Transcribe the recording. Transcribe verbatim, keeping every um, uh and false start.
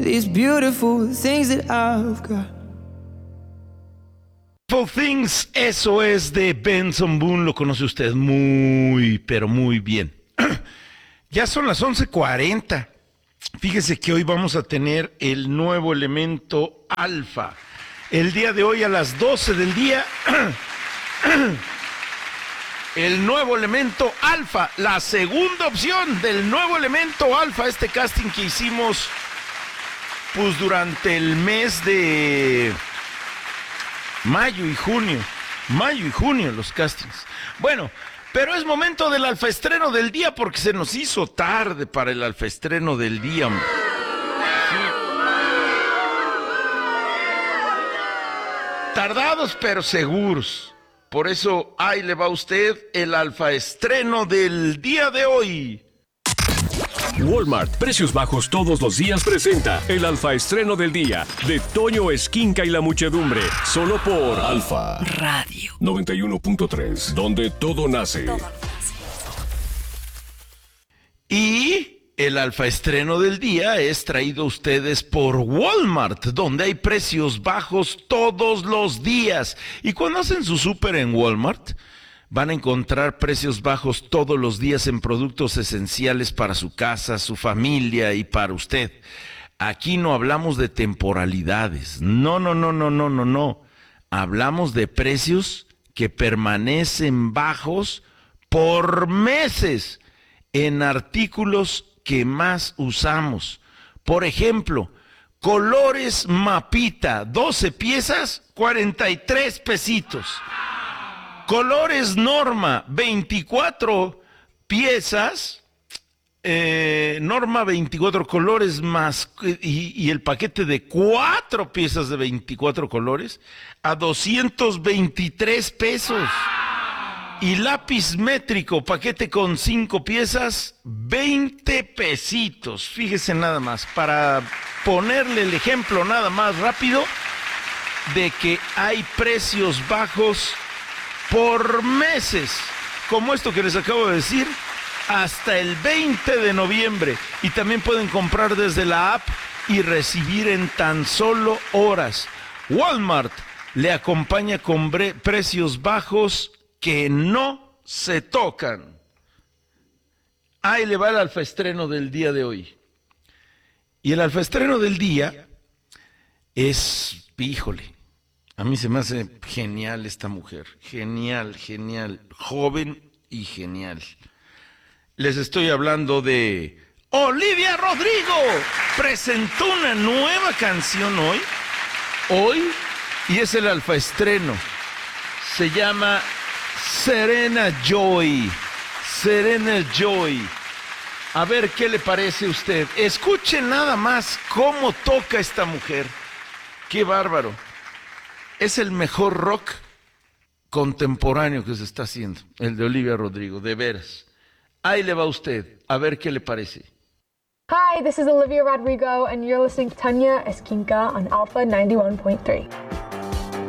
these beautiful things that I've got. Beautiful Things, eso es de Benson Boone, lo conoce usted muy, pero muy bien. Ya son las once cuarenta. Fíjese que hoy vamos a tener el nuevo elemento alfa. El día de hoy a las doce del día, el nuevo elemento alfa, la segunda opción del nuevo elemento alfa, este casting que hicimos pues durante el mes de mayo y junio, mayo y junio los castings. Bueno, pero es momento del alfaestreno del día porque se nos hizo tarde para el alfaestreno del día. Sí. Tardados pero seguros. Por eso ahí le va a usted el alfaestreno del día de hoy. Walmart, precios bajos todos los días presenta el alfaestreno del día de Toño Esquinca y la muchedumbre, solo por Alfa Radio noventa y uno punto tres, donde todo nace. Y el alfaestreno del día es traído a ustedes por Walmart, donde hay precios bajos todos los días. Y cuando hacen su súper en Walmart, van a encontrar precios bajos todos los días en productos esenciales para su casa, su familia y para usted. Aquí no hablamos de temporalidades. No, no, no, no, no, no, no. Hablamos de precios que permanecen bajos por meses en artículos que más usamos. Por ejemplo, colores Mapita, doce piezas, cuarenta y tres pesitos. Colores Norma, veinticuatro piezas, eh, Norma veinticuatro colores más, y, y el paquete de cuatro piezas de veinticuatro colores a doscientos veintitrés pesos. Y lápiz métrico, paquete con cinco piezas, veinte pesitos. Fíjese nada más, para ponerle el ejemplo nada más rápido de que hay precios bajos por meses, como esto que les acabo de decir, hasta el veinte de noviembre. Y también pueden comprar desde la app y recibir en tan solo horas. Walmart le acompaña con bre- precios bajos que no se tocan. Ahí le va el alfaestreno del día de hoy. Y el alfaestreno del día es, híjole, a mí se me hace genial esta mujer, genial, genial, joven y genial. Les estoy hablando de Olivia Rodrigo. Presentó una nueva canción hoy, hoy, y es el alfaestreno. Se llama Serena Joy, Serena Joy. A ver qué le parece a usted. Escuchen nada más cómo toca esta mujer. Qué bárbaro. Es el mejor rock contemporáneo que se está haciendo, el de Olivia Rodrigo, de veras. Ahí le va a usted, a ver qué le parece. Hi, this is Olivia Rodrigo, and you're listening to Tanya Esquinca on Alpha ninety-one point three.